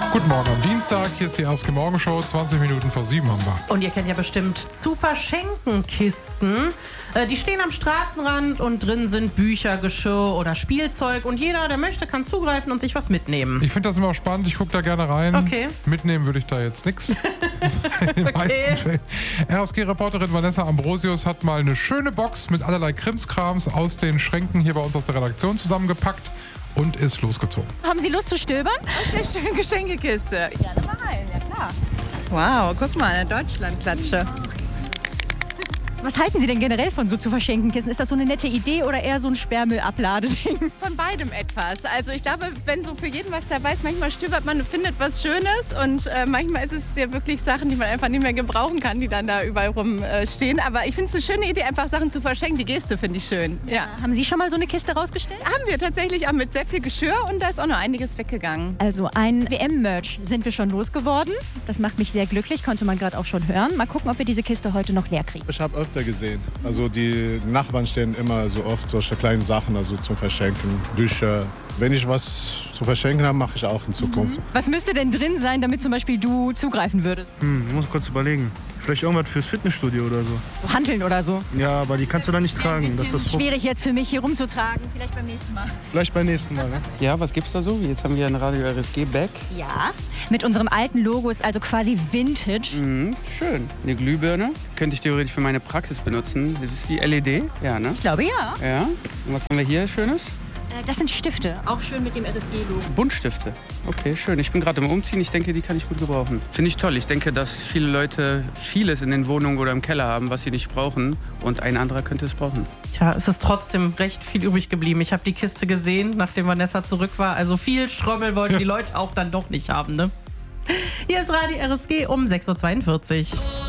Guten Morgen am Dienstag, hier ist die RSG Morgenshow, 20 Minuten vor 7 haben wir. Und ihr kennt ja bestimmt zu verschenken Kisten. Die stehen am Straßenrand und drin sind Bücher, Geschirr oder Spielzeug. Und jeder, der möchte, kann zugreifen und sich was mitnehmen. Ich finde das immer spannend, ich gucke da gerne rein. Okay. Mitnehmen würde ich da jetzt nichts. In den meisten Fällen. RSG-Reporterin Vanessa Ambrosius hat mal eine schöne Box mit allerlei Krimskrams aus den Schränken hier bei uns aus der Redaktion zusammengepackt und ist losgezogen. Haben Sie Lust zu stöbern? Aus der schönen Geschenkekiste. Gerne mal rein, ja klar. Wow, guck mal, eine Deutschlandklatsche. Was halten Sie denn generell von so zu verschenken Kisten? Ist das so eine nette Idee oder eher so ein Sperrmüllabladeding? Von beidem etwas. Also ich glaube, wenn so für jeden was dabei ist, manchmal stöbert man und findet was Schönes und manchmal ist es ja wirklich Sachen, die man einfach nicht mehr gebrauchen kann, die dann da überall rumstehen. Aber ich finde es eine schöne Idee, einfach Sachen zu verschenken. Die Geste finde ich schön. Ja. Haben Sie schon mal so eine Kiste rausgestellt? Haben wir tatsächlich auch mit sehr viel Geschirr und da ist auch noch einiges weggegangen. Also ein WM-Merch sind wir schon losgeworden. Das macht mich sehr glücklich, konnte man gerade auch schon hören. Mal gucken, ob wir diese Kiste heute noch leer kriegen. Ich habe öfter gesehen. Also die Nachbarn stellen immer so oft solche kleinen Sachen also zum Verschenken. Bücher. Wenn ich was zu verschenken habe, mache ich auch in Zukunft. Was müsste denn drin sein, damit zum Beispiel du zugreifen würdest? Ich muss kurz überlegen. Vielleicht irgendwas fürs Fitnessstudio oder so. So Hanteln oder so? Ja, aber die kannst du da nicht tragen. Das ist das Problem. Schwierig jetzt für mich hier rumzutragen. Vielleicht beim nächsten Mal. Vielleicht beim nächsten Mal, ne? Ja, was gibt's da so? Jetzt haben wir ein Radio RSG Back. Ja, mit unserem alten Logo ist also quasi Vintage. Schön. Eine Glühbirne. Könnte ich theoretisch für meine Praxis benutzen. Das ist die LED. Ja, ne? Ich glaube ja. Ja. Und was haben wir hier Schönes? Das sind Stifte, auch schön mit dem RSG-Logo. Buntstifte. Okay, schön. Ich bin gerade im Umziehen. Ich denke, die kann ich gut gebrauchen. Finde ich toll. Ich denke, dass viele Leute vieles in den Wohnungen oder im Keller haben, was sie nicht brauchen. Und ein anderer könnte es brauchen. Tja, es ist trotzdem recht viel übrig geblieben. Ich habe die Kiste gesehen, nachdem Vanessa zurück war. Also viel Schrommel wollten die Leute auch dann doch nicht haben, ne? Hier ist Radio RSG um 6.42 Uhr.